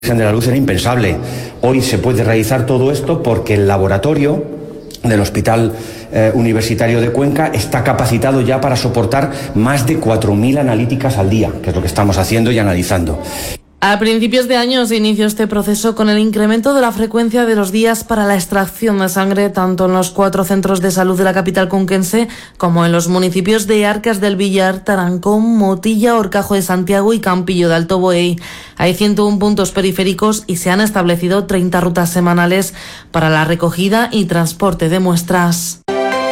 de la Luz era impensable. Hoy se puede realizar todo esto porque el laboratorio del Hospital Universitario de Cuenca está capacitado ya para soportar más de 4.000 analíticas al día, que es lo que estamos haciendo y analizando. A principios de año se inició este proceso con el incremento de la frecuencia de los días para la extracción de sangre, tanto en los 4 centros de salud de la capital conquense como en los municipios de Arcas del Villar, Tarancón, Motilla, Horcajo de Santiago y Campillo de Alto Buey. Hay 101 puntos periféricos y se han establecido 30 rutas semanales para la recogida y transporte de muestras.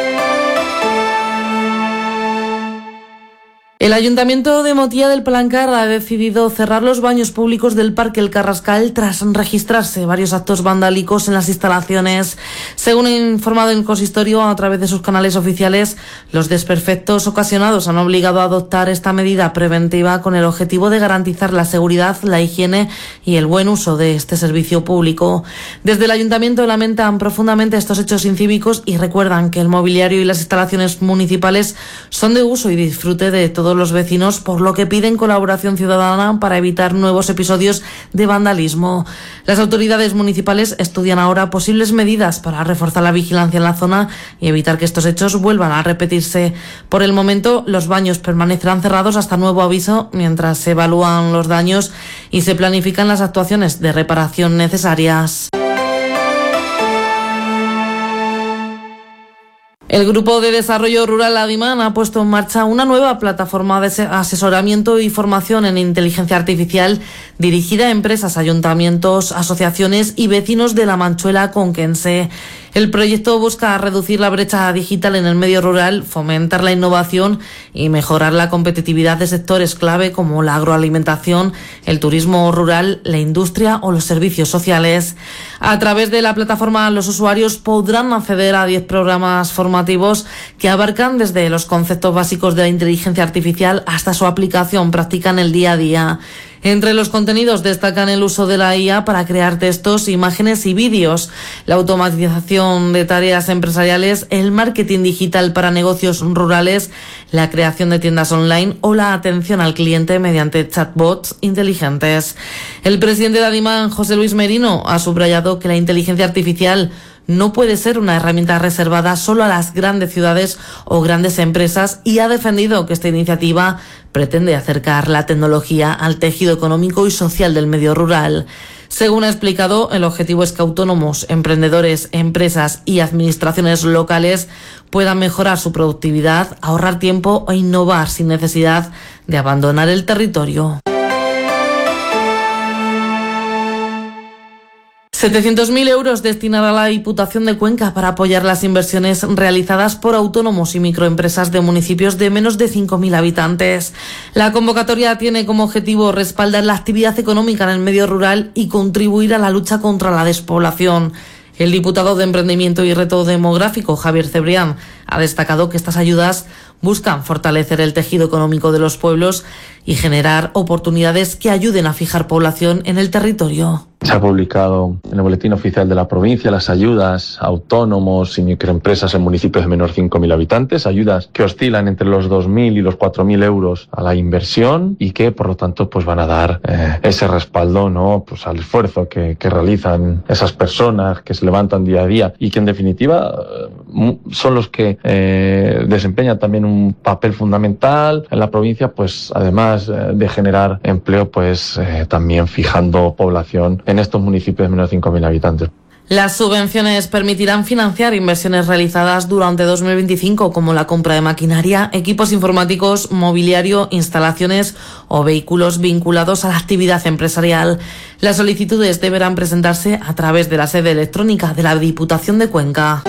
El Ayuntamiento de Motilla del Palancar ha decidido cerrar los baños públicos del Parque El Carrascal tras registrarse varios actos vandálicos en las instalaciones. Según ha informado el consistorio a través de sus canales oficiales, los desperfectos ocasionados han obligado a adoptar esta medida preventiva con el objetivo de garantizar la seguridad, la higiene y el buen uso de este servicio público. Desde el Ayuntamiento lamentan profundamente estos hechos incívicos y recuerdan que el mobiliario y las instalaciones municipales son de uso y disfrute de todos los vecinos, por lo que piden colaboración ciudadana para evitar nuevos episodios de vandalismo. Las autoridades municipales estudian ahora posibles medidas para reforzar la vigilancia en la zona y evitar que estos hechos vuelvan a repetirse. Por el momento, los baños permanecerán cerrados hasta nuevo aviso mientras se evalúan los daños y se planifican las actuaciones de reparación necesarias. El Grupo de Desarrollo Rural Adiman ha puesto en marcha una nueva plataforma de asesoramiento y formación en inteligencia artificial dirigida a empresas, ayuntamientos, asociaciones y vecinos de la Manchuela conquense. El proyecto busca reducir la brecha digital en el medio rural, fomentar la innovación y mejorar la competitividad de sectores clave como la agroalimentación, el turismo rural, la industria o los servicios sociales. A través de la plataforma, los usuarios podrán acceder a 10 programas formativos que abarcan desde los conceptos básicos de la inteligencia artificial hasta su aplicación práctica en el día a día. Entre los contenidos destacan el uso de la IA para crear textos, imágenes y vídeos, la automatización de tareas empresariales, el marketing digital para negocios rurales, la creación de tiendas online o la atención al cliente mediante chatbots inteligentes. El presidente de Adiman, José Luis Merino, ha subrayado que la inteligencia artificial no puede ser una herramienta reservada solo a las grandes ciudades o grandes empresas y ha defendido que esta iniciativa pretende acercar la tecnología al tejido económico y social del medio rural. Según ha explicado, el objetivo es que autónomos, emprendedores, empresas y administraciones locales puedan mejorar su productividad, ahorrar tiempo e innovar sin necesidad de abandonar el territorio. 700.000 euros destinará la Diputación de Cuenca para apoyar las inversiones realizadas por autónomos y microempresas de municipios de menos de 5.000 habitantes. La convocatoria tiene como objetivo respaldar la actividad económica en el medio rural y contribuir a la lucha contra la despoblación. El diputado de Emprendimiento y Reto Demográfico, Javier Cebrián, ha destacado que estas ayudas buscan fortalecer el tejido económico de los pueblos y generar oportunidades que ayuden a fijar población en el territorio. Se ha publicado en el Boletín Oficial de la provincia las ayudas a autónomos y microempresas en municipios de menos de 5.000 habitantes, ayudas que oscilan entre los 2.000 y los 4.000 euros a la inversión y que, por lo tanto, pues van a dar ese respaldo, ¿no? Pues al esfuerzo que realizan esas personas que se levantan día a día y que, en definitiva, son los que desempeñan también un papel fundamental en la provincia, pues además de generar empleo, pues también fijando población en estos municipios de menos de 5.000 habitantes. Las subvenciones permitirán financiar inversiones realizadas durante 2025, como la compra de maquinaria, equipos informáticos, mobiliario, instalaciones o vehículos vinculados a la actividad empresarial. Las solicitudes deberán presentarse a través de la sede electrónica de la Diputación de Cuenca.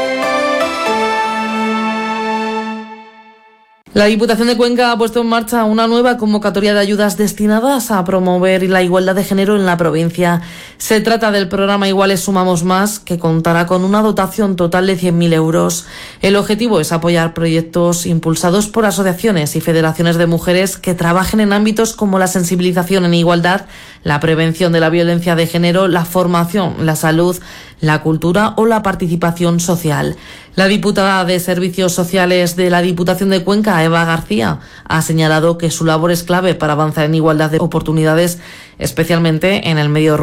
La Diputación de Cuenca ha puesto en marcha una nueva convocatoria de ayudas destinadas a promover la igualdad de género en la provincia. Se trata del programa Iguales Sumamos Más, que contará con una dotación total de 100.000 euros. El objetivo es apoyar proyectos impulsados por asociaciones y federaciones de mujeres que trabajen en ámbitos como la sensibilización en igualdad, la prevención de la violencia de género, la formación, la salud, la cultura o la participación social. La diputada de Servicios Sociales de la Diputación de Cuenca, Eva García, ha señalado que su labor es clave para avanzar en igualdad de oportunidades, especialmente en el medio rural.